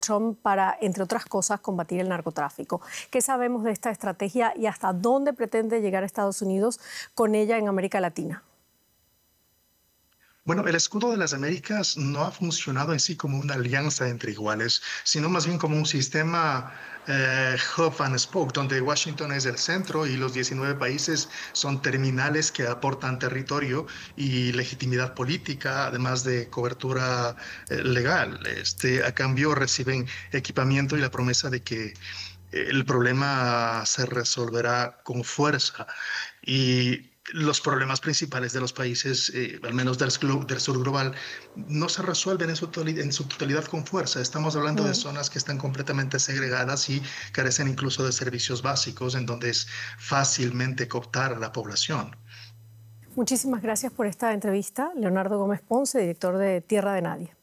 Trump para, entre otras cosas, combatir el narcotráfico. ¿Qué sabemos de esta estrategia y hasta dónde pretende llegar Estados Unidos con ella en América Latina? Bueno, el escudo de las Américas no ha funcionado en sí como una alianza entre iguales, sino más bien como un sistema hub and spoke, donde Washington es el centro y los 19 países son terminales que aportan territorio y legitimidad política, además de cobertura legal. A cambio reciben equipamiento y la promesa de que el problema se resolverá con fuerza. Y los problemas principales de los países, al menos del sur global, no se resuelven en su totalidad con fuerza. Estamos hablando de zonas que están completamente segregadas y carecen incluso de servicios básicos, en donde es fácilmente cooptar a la población. Muchísimas gracias por esta entrevista, Leonardo Gómez Ponce, director de Tierra de Nadie.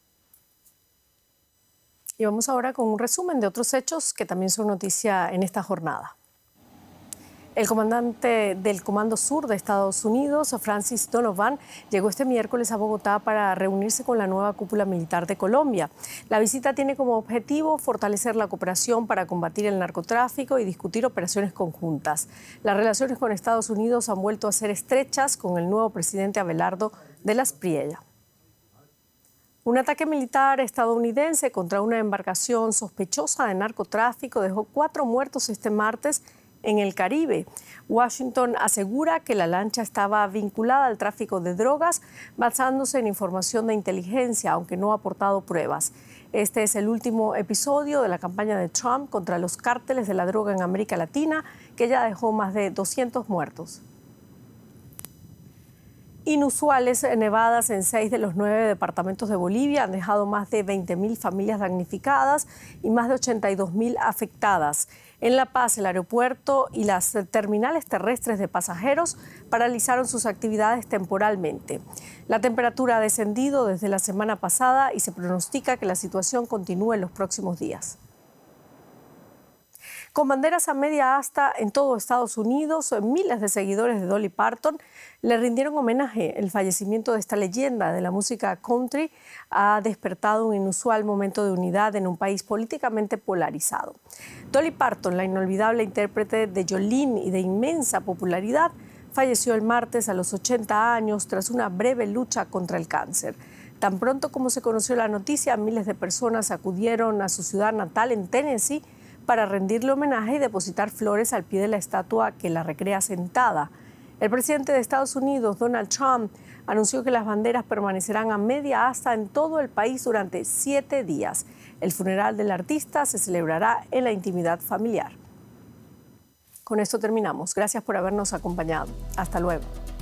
Y vamos ahora con un resumen de otros hechos que también son noticia en esta jornada. El comandante del Comando Sur de Estados Unidos, Francis Donovan, llegó este miércoles a Bogotá para reunirse con la nueva cúpula militar de Colombia. La visita tiene como objetivo fortalecer la cooperación para combatir el narcotráfico y discutir operaciones conjuntas. Las relaciones con Estados Unidos han vuelto a ser estrechas con el nuevo presidente Abelardo de las Priella. Un ataque militar estadounidense contra una embarcación sospechosa de narcotráfico dejó 4 muertos este martes en el Caribe. Washington asegura que la lancha estaba vinculada al tráfico de drogas basándose en información de inteligencia, aunque no ha aportado pruebas. Este es el último episodio de la campaña de Trump contra los cárteles de la droga en América Latina, que ya dejó más de 200 muertos. Inusuales nevadas en 6 de los 9 departamentos de Bolivia han dejado más de 20.000 familias damnificadas y más de 82.000 afectadas. En La Paz, el aeropuerto y las terminales terrestres de pasajeros paralizaron sus actividades temporalmente. La temperatura ha descendido desde la semana pasada y se pronostica que la situación continúe en los próximos días. Con banderas a media asta en todo Estados Unidos, miles de seguidores de Dolly Parton le rindieron homenaje. El fallecimiento de esta leyenda de la música country ha despertado un inusual momento de unidad en un país políticamente polarizado. Dolly Parton, la inolvidable intérprete de Jolene y de inmensa popularidad, falleció el martes a los 80 años tras una breve lucha contra el cáncer. Tan pronto como se conoció la noticia, miles de personas acudieron a su ciudad natal en Tennessee para rendirle homenaje y depositar flores al pie de la estatua que la recrea sentada. El presidente de Estados Unidos, Donald Trump, anunció que las banderas permanecerán a media asta en todo el país durante 7 días. El funeral del artista se celebrará en la intimidad familiar. Con esto terminamos. Gracias por habernos acompañado. Hasta luego.